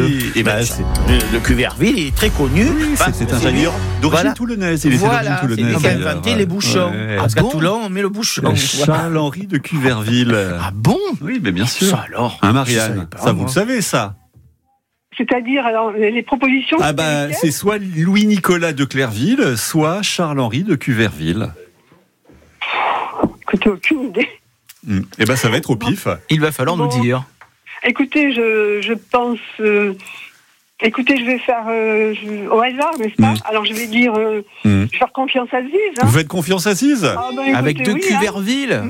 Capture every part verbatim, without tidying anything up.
Oui, et ben, c'est... Le Cuverville est très connu. Oui, Enfin, c'est, c'est un ingénieur d'origine voilà. toulonnaise. Il était Voilà, d'origine c'est toulonnaise. lui qui a inventé les bouchons. Ouais. Parce Ah qu'à bon Toulon, on met le bouchon. Charles-Henri de Cuverville. Ah bon? Oui, mais bien sûr. Ça alors. Hein, Marianne, pas, ça moi. vous le savez, ça? C'est-à-dire, alors, les, les propositions. Ah bah, lesquelles c'est soit Louis-Nicolas de Clerville, soit Charles-Henri de Cuverville. Écoutez, aucune idée. Hum. Et ben, ça va être au pif. Il va falloir Bon. nous dire. Écoutez, je, je pense. euh, écoutez, je vais faire euh, je- au hasard, n'est-ce pas? Mm. Alors, je vais dire. euh, Mm. Je vais faire confiance à Ziz. Hein. Vous faites confiance à Ziz? Ah, ben, écoutez, Avec deux oui, hein. Cuverville.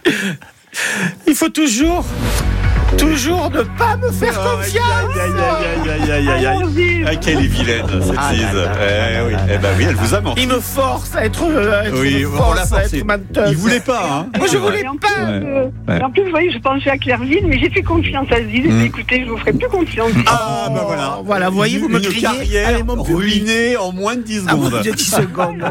Il faut toujours, toujours ne pas me faire confiance. Aïe, aïe, aïe, aïe, aïe, aïe, aïe. Alors, Ziz. Ah, quelle est vilaine, cette Ah, Ziz. là, là, Eh là, oui, là, eh ben oui, elle vous a menti. Il me force à être, à être Oui, me on force l'a à forcé. être menteuse. Il voulait pas, hein. Moi, je voulais Et en pas. plus, euh, Ouais. et en plus, vous voyez, je pensais à Clerville, mais j'ai fait confiance à Ziz. Mm. Mais écoutez, je vous ferai plus confiance. Ah, bah voilà. Voilà, vous voyez, vous me Une criez. carrière Allez, mon public. ruinée en moins de dix Ah, secondes. vous êtes dix secondes.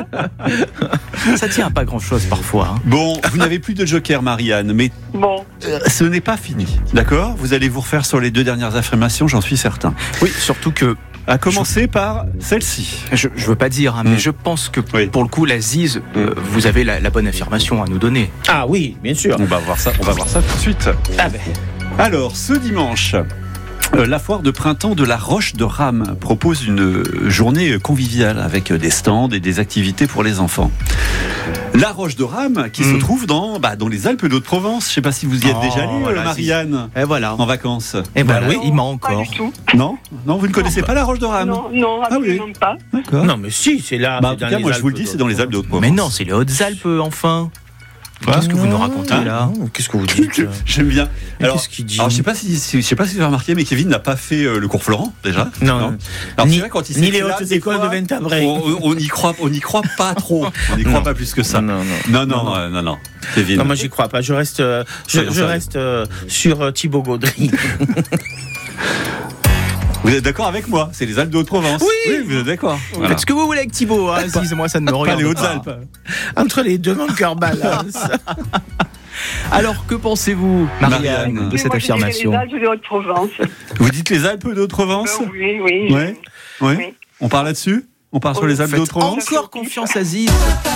Ça tient à pas grand chose parfois. Hein. Bon, vous n'avez plus de joker, Marianne, mais Bon. euh, ce n'est pas fini. D'accord? Vous allez vous refaire sur les deux dernières affirmations, j'en suis certain. Oui, surtout que À commencer par celle-ci. je, je veux pas dire, hein, mais Mm. je pense que Oui. pour le coup, la Ziz, euh, vous avez la, la bonne affirmation à nous donner. Ah oui, bien sûr. On va voir ça, on va voir ça tout de suite. Ah ben. Alors, ce dimanche, euh, la foire de printemps de la Roche de Rame propose une euh, journée conviviale avec euh, des stands et des activités pour les enfants. La Roche de Rame qui Mm. se trouve dans, bah, dans les Alpes d'Haute-Provence. Je ne sais pas si vous y êtes Oh, déjà allé, voilà, Marianne, Et voilà. en vacances. Et Bah voilà, oui. il m'a Pas encore. du tout. Non? Non, vous ne connaissez pas la Roche de Rame? Non, non, Ah oui. absolument pas. D'accord. Non, mais si, c'est là. Bah, en c'est tout dans cas, les moi je vous le Alpes dis, c'est dans les Alpes d'Haute-Provence. Mais non, c'est les Hautes-Alpes, enfin. Qu'est-ce que vous nous racontez Hein là? Non, qu'est-ce que vous dites? J'aime bien. Mais Alors, qu'est-ce qu'il dit? alors, je sais pas si, si- je sais pas si vous avez remarqué, mais Kevin n'a pas fait euh, le cours Florent déjà. Non. Alors, Ni- c'est vrai, quand il ni s'est les là, hautes des écoles fois, de Ventabré. On, on, on y croit, on y croit pas trop. On y croit Non. pas plus que ça. Non, non. Non, non, Non, non. euh, non, non. Kevin. Non, moi j'y crois pas. Je reste, euh, je, Soyons je sérieux. reste euh, sur euh, Thibaut Gaudry. Vous êtes d'accord avec moi? C'est les Alpes de Haute-Provence. Oui. vous êtes d'accord. Voilà. Faites ce que vous voulez avec Thibaut, hein, si moi ça ne me Pas regarde les pas. Hautes-Alpes. Entre les deux, mon cœur balance. Alors, que pensez-vous, Marianne, Marianne, de cette Moi, je dirais affirmation? Les Alpes de Haute-Provence. Vous dites les Alpes de Haute-Provence? Euh, oui, oui. Ouais. Ouais. Oui. On part là-dessus? On part sur Oh, les Alpes de Faites Haute-Provence? encore confiance à Ziz.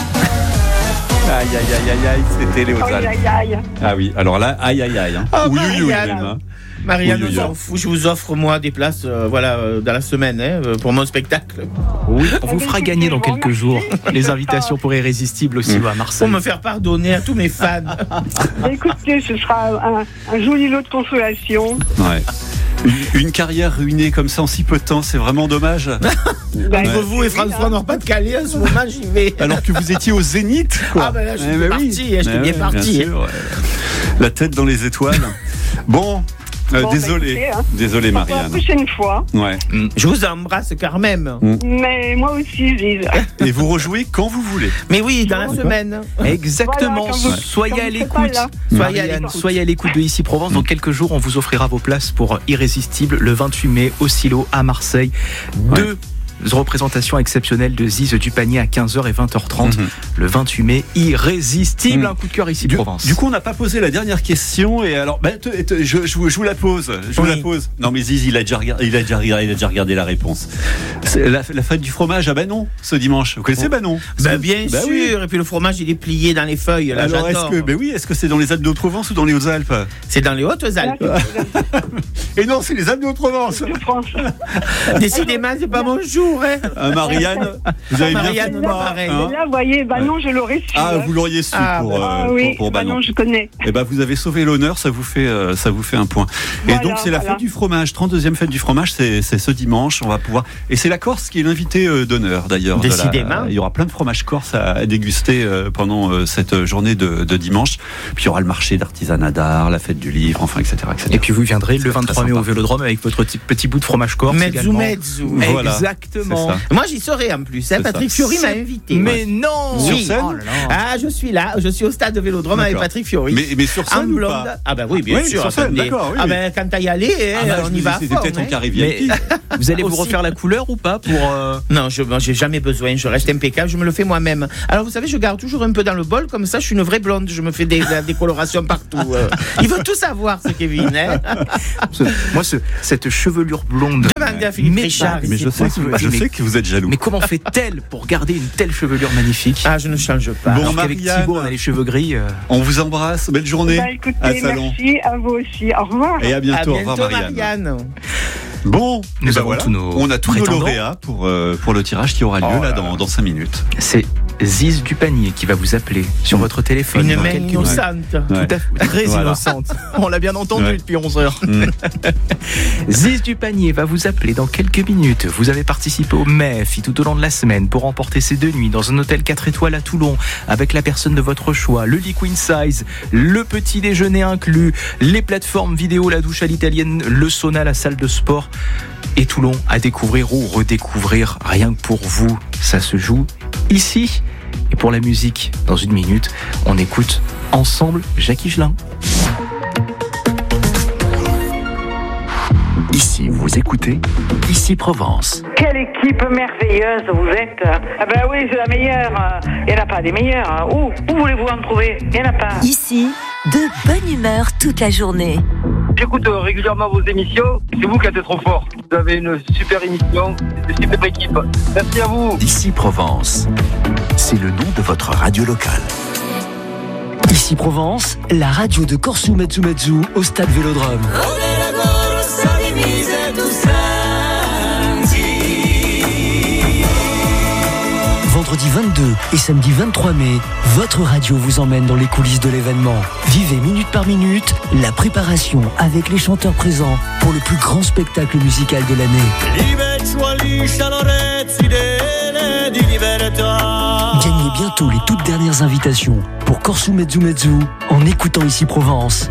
Aïe, aïe, aïe, aïe, aïe, c'était les Aïe, Hautes-Alpes. aïe, aïe. Ah oui, alors là, aïe, aïe, aïe. Hein. Ah, Oui, oui, oui, Marianne. même, hein. Marianne, Oui, oui, on oui. s'en fout. Je vous offre moi des places, euh, voilà, euh, dans la semaine, hein, euh, pour mon spectacle, Oui, on vous Eh bien, fera écoutez, gagner dans je vous quelques remercie. jours. Les invitations pour Irrésistible aussi à pour Marseille. me faire pardonner à tous mes fans. Mais écoutez, ce sera un, un joli lot de consolation. Ouais. Une, une carrière ruinée comme ça en si peu de temps, c'est vraiment dommage. Ben, Entre vous et François Nord-Pas-de-Calais, en ce moment, j'y vais. Alors que vous étiez au Zénith, quoi. Ah ben là, je suis Eh ben parti, oui. hein, j'étais Eh bien ouais, parti. sûr, ouais. La tête dans les étoiles. Bon, euh, Bon, bah, désolé, écoutez, hein. désolé pour la Marianne. prochaine fois. Ouais. Je vous embrasse quand même. Mais moi aussi, Ziz. Et vous rejouez quand vous voulez. Mais oui, dans la semaine. Exactement. Voilà, quand vous- soyez quand à vous serez pas l'écoute. là. Soyez à Marianne, l'écoute. soyez à l'écoute de Ici Provence. Dans quelques jours, on vous offrira vos places pour Irrésistible le vingt-huit mai au Silo à Marseille. Deux représentations exceptionnelles de Ziz du Panier à quinze heures et vingt heures trente. Mhm. Le vingt-huit mai, Irrésistible. Mhm. Un coup de cœur Ici Du, Provence. du coup, on n'a pas posé la dernière question et alors, bah, te- te- je, je vous- je vous la pose. Je vous Oui. la pose. Non, mais Ziz, il a déjà regardé, il a déjà regardé, il a déjà regardé la réponse. C'est la, la fête du fromage à Banon ce dimanche. Vous connaissez Banon? Ben bien Bah sûr. oui. Et puis le fromage, il est plié dans les feuilles. Là, Alors, est-ce j'adore. que, ben oui, est-ce que c'est dans les Alpes de Haute-Provence ou dans les Hautes-Alpes? C'est dans les Hautes-Alpes. Et non, c'est les Alpes de Haute-Provence. De France. Décidément, c'est pas mon jour. Hein. Euh, Marianne, vous avez bien Marianne, fait. non, pareil. Hein Là, vous voyez, bah non, je l'aurais su. Ah, hein. vous l'auriez su Ah, pour, bah, euh, Ah pour, oui, pour bah Banon. non, je connais. Eh ben, vous avez sauvé l'honneur, ça vous fait, euh, ça vous fait un point. Et Voilà, donc, c'est la voilà. fête du fromage, trente-deuxième fête du fromage, c'est, c'est ce dimanche. On va pouvoir, et c'est la Corse qui est l'invité euh, d'honneur d'ailleurs. de la- Décidément. il y aura plein de fromages corse à, à déguster euh, pendant euh, cette journée de, de dimanche. Puis il y aura le marché d'artisanat d'art, la fête du livre, enfin, et cetera, et cetera. Et puis vous viendrez le Ça va être vingt-trois très mai au sympa. Vélodrome avec votre petit, petit bout de fromage corse Mezzu, également. mezzu. Voilà. Exactement. Exactement. c'est ça. Moi, j'y serai en plus. Hein. C'est Patrick ça. Fiori m'a invité. Mais non. Sur Oui. scène Oh là là. Ah, je suis là. Je suis au stade de Vélodrome avec D'accord. Patrick Fiori. Mais, mais sur En scène ou blonde. pas? Ah ben oui, bien Oui, sûr. sur scène, attendez. d'accord, oui, ah oui. ben quand t'as y aller, hein, Ah bah, je on me y dis, va à c'était fond. peut-être en hein. carré Mais V I P. vous allez vous Aussi. refaire la couleur ou pas pour euh, Non, je ben, j'ai jamais besoin. Je reste impeccable. Je me le fais moi-même. Alors vous savez, je garde toujours un peu dans le bol. Comme ça, je suis une vraie blonde. Je me fais des, des décolorations partout. euh. Il veut tout savoir, ce Kevin. Hein. ce- moi ce, cette chevelure blonde. Demandez à Philippe Mais Richard. pas- Mais je sais, que, je sais que vous êtes jaloux. Mais comment fait-elle pour garder une telle chevelure magnifique? Ah, je ne change pas. Bon, Alors qu'avec Marianne. Thibaut, on a les cheveux gris. euh, On vous embrasse. Belle journée Bah, écoutez, à Salon. merci à vous aussi. Au revoir. Et à À bientôt. Au bientôt, revoir, Marianne. Marianne. Bon, Nous eh ben avons voilà. tous nos on a tous nos prétendants. lauréats pour, euh, pour le tirage qui aura lieu Oh là là dans, là. dans cinq minutes. C'est Ziz du panier qui va vous appeler sur votre téléphone. Une dans main quelques minutes. innocente. Ouais. Tout à fait, très Voilà. innocente. On l'a bien entendu Ouais. depuis onze heures. Mm. Ziz du panier va vous appeler dans quelques minutes. Vous avez participé au M E F tout au long de la semaine pour remporter ces deux nuits dans un hôtel quatre étoiles à Toulon avec la personne de votre choix, le lit queen size, le petit déjeuner inclus, les plateformes vidéo, la douche à l'italienne, le sauna, la salle de sport et Toulon à découvrir ou redécouvrir rien que pour vous. Ça se joue ici. Et pour la musique, dans une minute, on écoute ensemble Jacques Higelin. Ici, vous écoutez Ici Provence. Quelle équipe merveilleuse vous êtes. Ah ben oui, c'est la meilleure. Il n'y en a pas des meilleures. Où, où voulez-vous en trouver? Il n'y en a pas. Ici, de bonne humeur toute la journée. J'écoute régulièrement vos émissions. C'est vous qui êtes trop fort. Vous avez une super émission, une super équipe. Merci à vous. Ici Provence. C'est le nom de votre radio locale. Ici Provence, la radio de Corsu Metsu au stade Vélodrome. Vendredi vingt-deux et samedi vingt-trois mai, votre radio vous emmène dans les coulisses de l'événement. Vivez minute par minute la préparation avec les chanteurs présents pour le plus grand spectacle musical de l'année. Gagnez bientôt les toutes dernières invitations pour Corsu Metsu Metsu en écoutant Ici Provence.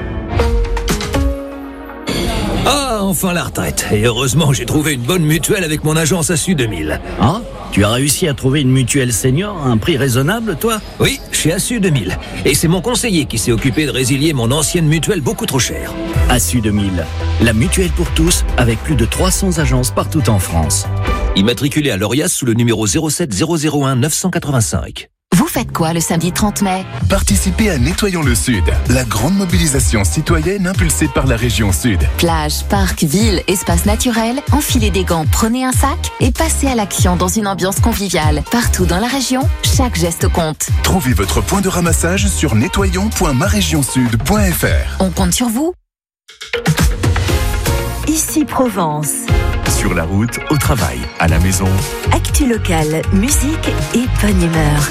Ah, enfin la retraite. Et heureusement, j'ai trouvé une bonne mutuelle avec mon agence Assu deux mille. Ah, tu as réussi à trouver une mutuelle senior à un prix raisonnable, toi? Oui, chez Assu deux mille. Et c'est mon conseiller qui s'est occupé de résilier mon ancienne mutuelle beaucoup trop chère. Assu deux mille, la mutuelle pour tous avec plus de trois cents agences partout en France. Immatriculé à l'Orias sous le numéro zéro sept zéro zéro un neuf cent quatre-vingt-cinq. Vous faites quoi le samedi trente mai? Participez à Nettoyons le Sud, la grande mobilisation citoyenne impulsée par la région Sud. Plage, parc, ville, espace naturel, enfilez des gants, prenez un sac et passez à l'action dans une ambiance conviviale. Partout dans la région, chaque geste compte. Trouvez votre point de ramassage sur nettoyons point ma région sud point f r. On compte sur vous. Ici Provence. Sur la route, au travail, à la maison. Actu locale, musique et bonne humeur.